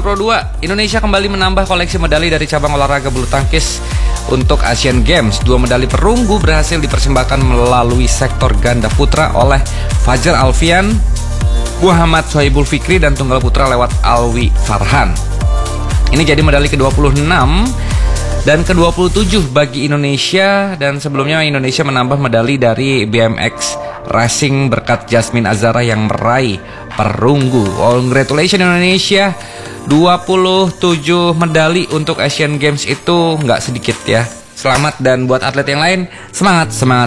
Pro 2, Indonesia kembali menambah koleksi medali dari cabang olahraga bulu tangkis untuk Asian Games. 2 medali perunggu berhasil dipersembahkan melalui sektor ganda putra oleh Fajar Alfian, Muhammad Sohibul Fikri, dan tunggal putra lewat Alwi Farhan. Ini jadi medali ke-26 dan ke-27 bagi Indonesia, dan sebelumnya Indonesia menambah medali dari BMX Racing berkat Jasmine Azara yang meraih perunggu. Congratulations Indonesia, 27 medali untuk Asian Games itu nggak sedikit ya. Selamat, dan buat atlet yang lain semangat.